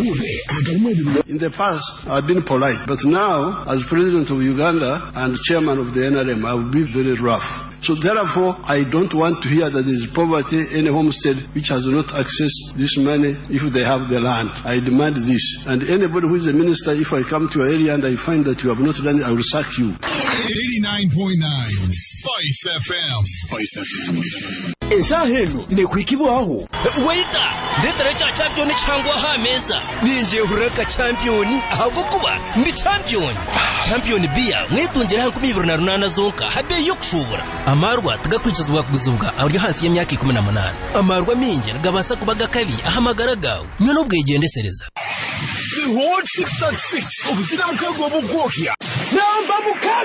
In the past, I've been polite, but now, as president of Uganda and chairman of the NRM, I will be very rough. So therefore, I don't want to hear that there is poverty in a homestead which has not accessed this money if they have the land. I demand this. And anybody who is a minister, if I come to your area and I find that you have not done it, I will sack you. 89.9 Spice FM. Spice FM. Esaheno ne kwikibaho. Waita ndetera cha champion cyangwa ha meza ninje huraka champion ahubwo kuba ndi champion bia mwitongera 2028 zonka habe yo kushobora amarwa tugakwicizwa kuguzubwa aburyo hasi y'imyaka 18 amarwa minje gabasa kubaga kabi ahamagara gawe mwe no bwegendesereza The whole 666 ubuzira mukago bugwokia namba